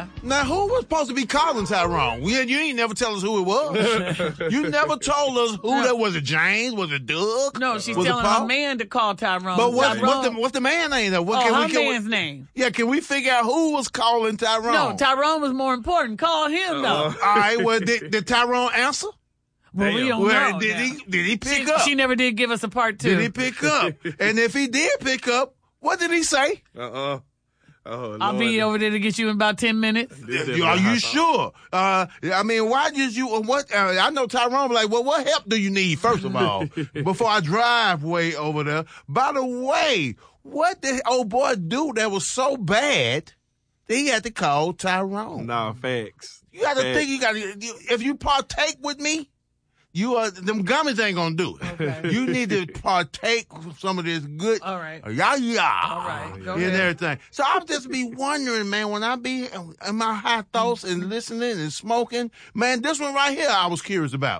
Yeah. Now, who was supposed to be calling Tyrone? You ain't never tell us who it was. You never told us who that was. It James? Was it Doug? No, she's was telling her man to call Tyrone. But what's the man name though? Her man's name. Yeah, can we figure out who was calling Tyrone? No, Tyrone was more important. Call him though. All right, well, did Tyrone answer? Well, we don't know. Did he pick up? She never did give us a part 2. Did he pick up? And if he did pick up, what did he say? Oh, I'll be over there to get you in about 10 minutes. Are you sure? I mean, why did you? What? I know Tyrone was like, well, what help do you need first of all before I drive way over there? By the way, what did old boy do that was so bad that he had to call Tyrone? Nah, facts. You got to think. If you partake with me. Them gummies ain't gonna do it. Okay. You need to partake of some of this good, all right, All right, go and ahead. everything. So I'll just be wondering, man, when I be in my high thoughts and listening and smoking, man, this one right here I was curious about.